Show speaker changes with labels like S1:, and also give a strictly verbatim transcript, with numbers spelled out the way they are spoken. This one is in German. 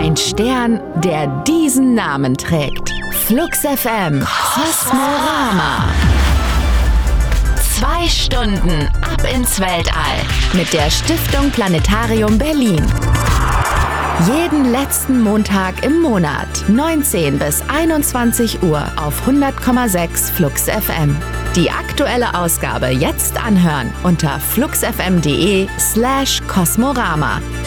S1: Ein Stern, der diesen Namen trägt. Flux F M Kosmorama. Zwei Stunden ab ins Weltall mit der Stiftung Planetarium Berlin. Jeden letzten Montag im Monat, neunzehn bis einundzwanzig Uhr auf hundert Komma sechs Flux F M. Die aktuelle Ausgabe jetzt anhören unter fluxfm.de slash Kosmorama.